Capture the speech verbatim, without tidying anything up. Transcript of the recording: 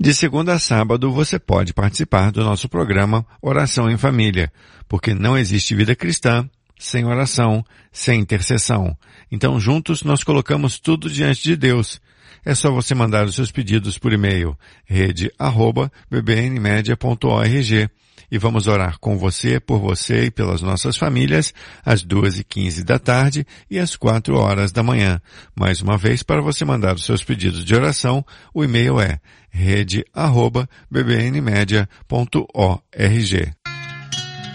De segunda a sábado você pode participar do nosso programa Oração em Família, porque não existe vida cristã sem oração, sem intercessão. Então juntos nós colocamos tudo diante de Deus. É só você mandar os seus pedidos por e-mail, rede arroba b b n media ponto org, e vamos orar com você, por você e pelas nossas famílias, às duas e quinze da tarde e às quatro horas da manhã. Mais uma vez, para você mandar os seus pedidos de oração, o e-mail é rede arroba b b n media ponto org.